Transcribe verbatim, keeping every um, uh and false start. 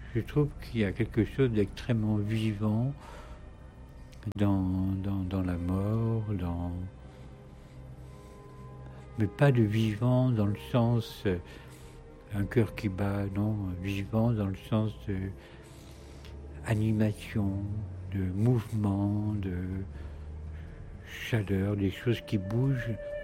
je trouve qu'il y a quelque chose d'extrêmement vivant dans, dans, dans la mort, dans... mais pas de vivant dans le sens euh, un cœur qui bat, non, vivant dans le sens de animation, de mouvement, de chaleur, des choses qui bougent